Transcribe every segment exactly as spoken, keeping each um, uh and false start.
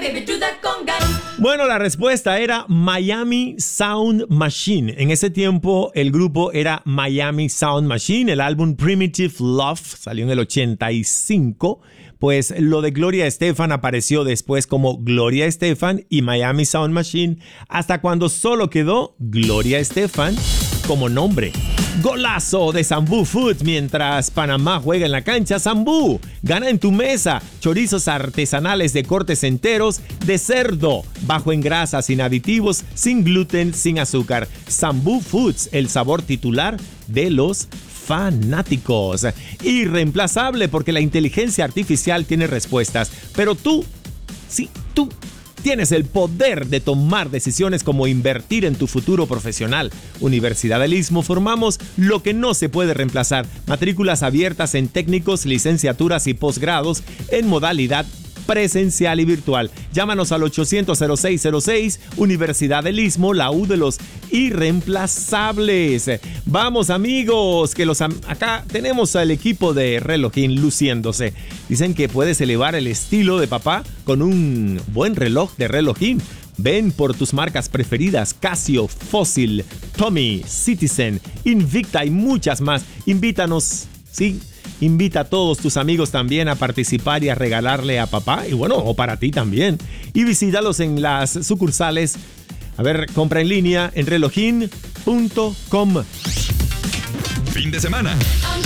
Bueno, la respuesta era Miami Sound Machine. En ese tiempo el grupo era Miami Sound Machine. El álbum Primitive Love salió en el ochenta y cinco. Pues lo de Gloria Estefan apareció después como Gloria Estefan y Miami Sound Machine, hasta cuando solo quedó Gloria Estefan como nombre. Golazo de Sambú Food mientras Panamá juega en la cancha. Sambú gana en tu mesa. Chorizos artesanales de cortes enteros de cerdo, bajo en grasa, sin aditivos, sin gluten, sin azúcar. Sambú Foods, el sabor titular de los fanáticos. Irreemplazable porque la inteligencia artificial tiene respuestas, pero tú, sí, tú tienes el poder de tomar decisiones como invertir en tu futuro profesional. Universidad del Istmo, formamos lo que no se puede reemplazar. Matrículas abiertas en técnicos, licenciaturas y posgrados en modalidad presencial y virtual. Llámanos al ochocientos cero seis cero seis. Universidad del Istmo, la U de los irreemplazables. Vamos, amigos, que los am- acá tenemos al equipo de Relojín luciéndose. Dicen que puedes elevar el estilo de papá con un buen reloj de Relojín. Ven por tus marcas preferidas: Casio, Fossil, Tommy, Citizen, Invicta y muchas más. Invítanos, ¿sí? Invita a todos tus amigos también a participar y a regalarle a papá, y bueno, o para ti también. Y visítalos en las sucursales. A ver, compra en línea en relojín punto com. Fin de semana.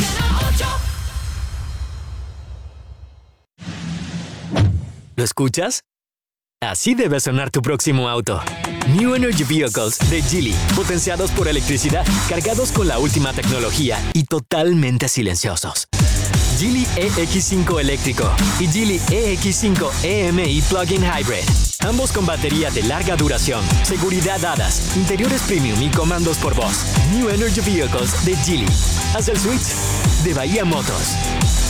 ¿Lo escuchas? Así debe sonar tu próximo auto. New Energy Vehicles de Geely, potenciados por electricidad, cargados con la última tecnología y totalmente silenciosos. Geely E X cinco eléctrico y Geely E X cinco E M I Plug-in Hybrid. Ambos con batería de larga duración, seguridad hadas, interiores premium y comandos por voz. New Energy Vehicles de Geely. Haz el switch de Bahía Motors.